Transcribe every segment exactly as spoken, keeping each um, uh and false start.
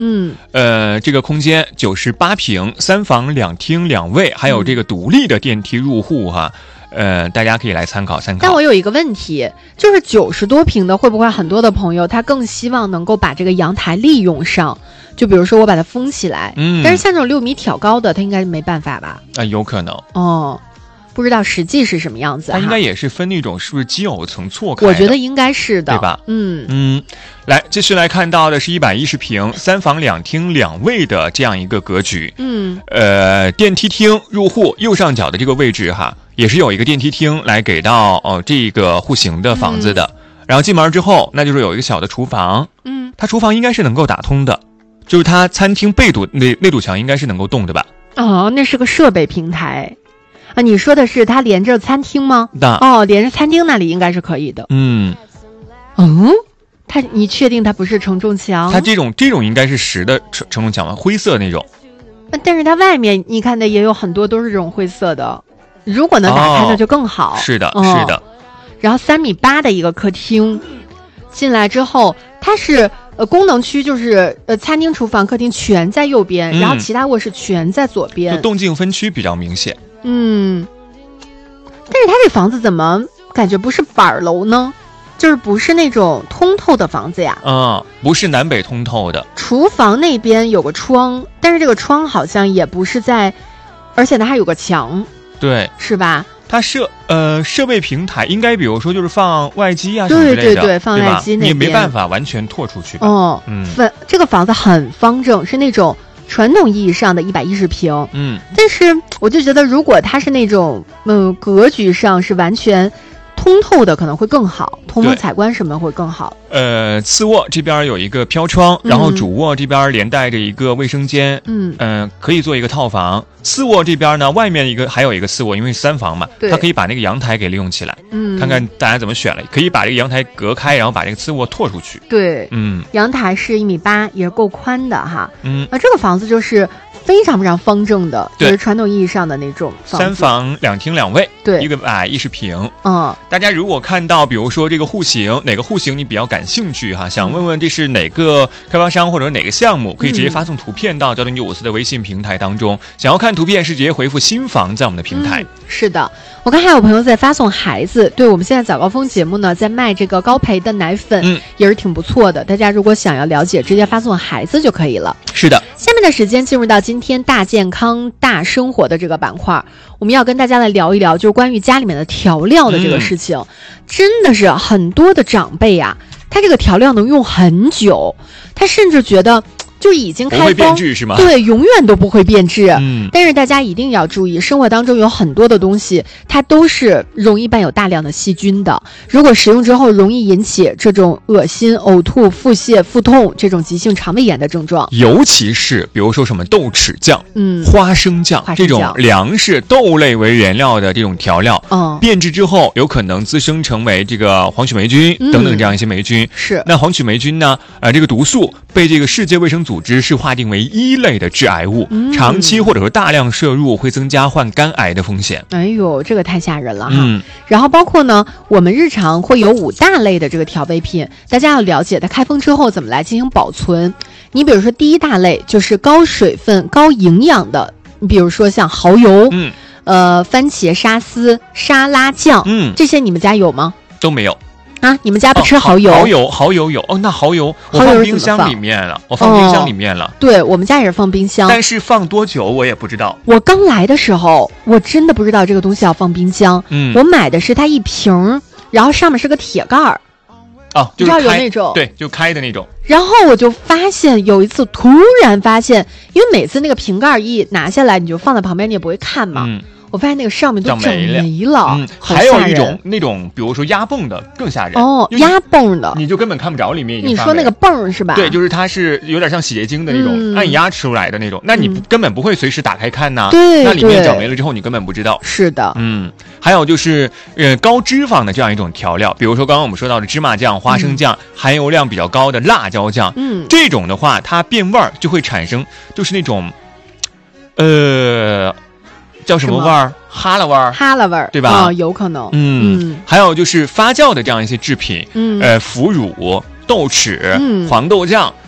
嗯， 呃，这个空间九十八平，三房两厅两卫，还有这个独立的电梯入户哈。呃，大家可以来参考参考。 但我有一个问题，就是九十多平的，会不会很多的朋友他更希望能够把这个阳台利用上？就比如说我把它封起来， 嗯， 但是像这种六米挑高的，它应该没办法吧？ 啊、呃，有可能哦，不知道实际是什么样子。 它应该也是分那种是不是基偶层错开的？ 我觉得应该是的， 对吧？ 嗯嗯，来，继续来看到的是一百一十平，三房两厅两卫的这样一个格局。 嗯， 呃，电梯厅入户右上角的这个位置哈，也是有一个电梯厅来给到哦、呃、这个户型的房子的。嗯、然后进门之后，那就是有一个小的厨房。 嗯， 它厨房应该是能够打通的，就是它餐厅背堵那那堵墙应该是能够动的吧？ 哦，那是个设备平台。啊，你说的是它连着餐厅吗？ 的哦，连着餐厅那里应该是可以的。 嗯嗯，它你确定它不是承重墙？ 它这种这种应该是实的承承重墙吗？灰色那种。 但是它外面你看的也有很多都是这种灰色的，如果能打开那就更好。 哦、是的， 哦、 是的。 然后三米八的一个客厅，进来之后它是呃功能区，就是呃餐厅、厨房、客厅全在右边，嗯、然后其他卧室全在左边， 就动静分区比较明显。 嗯，但是它这房子怎么感觉不是板楼呢？就是不是那种通透的房子呀？ 嗯，不是南北通透的。 厨房那边有个窗，但是这个窗好像也不是在，而且它还有个墙， 对， 是吧？ 它设呃设备平台应该比如说就是放外机啊什么之类的， 对对对，放外机那边你没办法完全拓出去吧？ 哦， 嗯， 这个房子很方正，是那种传统意义上的一百一十平， 嗯， 但是我就觉得如果它是那种嗯、呃、格局上是完全通透的，可能会更好，通风采光什么会更好。 呃，次卧这边有一个飘窗，然后主卧这边连带着一个卫生间， 嗯嗯、呃，可以做一个套房。次卧这边呢，外面一个还有一个次卧，因为是三房嘛，它可以把那个阳台给利用起来。 嗯， 看看大家怎么选了，可以把这个阳台隔开，然后把这个次卧拓出去。 对， 嗯， 阳台是一米八，也是够宽的哈。 嗯， 啊，这个房子就是非常非常方正的，就是传统意义上的那种房子。 三房两厅两卫， 对， 一个百一十平。 嗯， 大家如果看到比如说这个户型，哪个户型你比较感兴趣哈，想问问这是哪个开发商或者哪个项目，可以直接发送图片到交通九五四的微信平台当中。嗯、想要看图片是直接回复新房在我们的平台。 嗯、是的，我看还有朋友在发送孩子，对我们现在早高峰节目呢，在卖这个高培的奶粉， 嗯， 也是挺不错的。大家如果想要了解，直接发送孩子就可以了。 是的， 下面的时间进入到今天大健康大生活的这个板块，我们要跟大家来聊一聊，就是关于家里面的调料的这个事情。嗯、真的是很多的长辈啊，他这个调料能用很久，他甚至觉得就已经开封， 不会变质是吗？ 对，永远都不会变质。 嗯， 但是大家一定要注意，生活当中有很多的东西，它都是容易伴有大量的细菌的。如果食用之后，容易引起这种恶心、呕吐、腹泻、腹痛这种急性肠胃炎的症状。 尤其是比如说什么豆豉酱、 嗯、 花生酱花生酱这种粮食豆类为原料的这种调料， 嗯， 变质之后有可能滋生成为这个黄曲霉菌、嗯、等等这样一些霉菌。 是， 那黄曲霉菌呢？呃，这个毒素被这个世界卫生组织是划定为一类的致癌物， 嗯、 长期或者说大量摄入会增加患肝癌的风险。 哎呦，这个太吓人了哈！ 嗯， 然后包括呢，我们日常会有五大类的这个调味品，大家要了解它开封之后怎么来进行保存。你比如说第一大类就是高水分、高营养的，你比如说像蚝油， 嗯， 呃，番茄沙司、沙拉酱， 嗯， 这些你们家有吗？ 都没有。 啊，你们家不吃蚝油？ 哦、蚝油，蚝油有哦。那蚝油我放冰箱里面了，我放冰箱里面了。 哦、对，我们家也是放冰箱， 但是放多久我也不知道。 我刚来的时候，我真的不知道这个东西要放冰箱。 嗯， 我买的是它一瓶，然后上面是个铁盖儿。 哦，就是你知道有那种， 对，就开的那种。 然后我就发现有一次，突然发现，因为每次那个瓶盖一拿下来，你就放在旁边，你也不会看嘛。 嗯。 我发现那个上面都长霉了， 没了， 嗯，还有一种那种，比如说压泵的更吓人哦，压泵的， 你就根本看不着里面已经。 你说那个泵是吧？ 对，就是它是有点像洗洁精的那种，嗯、按压出来的那种，那你根本不会随时打开看呐、啊。 对、嗯， 那里面长霉了之后，你根本不知道。 是的， 嗯，还有就是呃高脂肪的这样一种调料，比如说刚刚我们说到的芝麻酱、花生酱，嗯、含油量比较高的辣椒酱， 嗯， 这种的话，它变味儿就会产生就是那种，呃。叫什么味儿？哈喇味儿， 哈喇味儿， 对吧？ 哦，有可能。 嗯，嗯还有就是发酵的这样一些制品， 嗯， 呃，腐乳、豆豉、 嗯、 黄豆酱，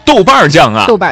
豆瓣酱啊， 豆瓣